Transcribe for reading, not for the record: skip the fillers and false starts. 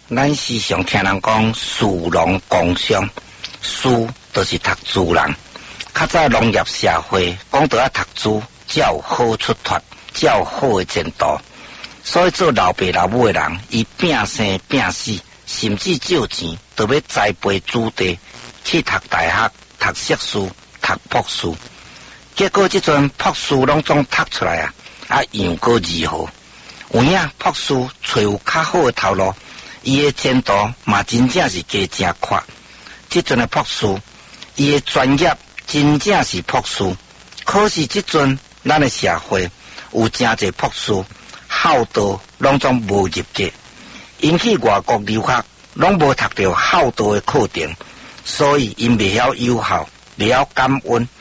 咱时常听人讲士农工商，士就是读书人。较早农业社会讲到要读书，才有好出头，才有好的前途。所以做老爸老母的人，伊拼生拼死，甚至借钱都要栽培子弟去读大学、读硕士、读博士。结果这阵博士拢总读出来样过如何？有影博士找有较好的头路，伊的前途嘛真正是加真阔。这阵的博士，伊的专业真正是博士，可是这阵咱的社会有真侪博士孝道拢总无入格，引起外国留学拢无读到孝道的课程，所以因未晓有效，未晓感恩。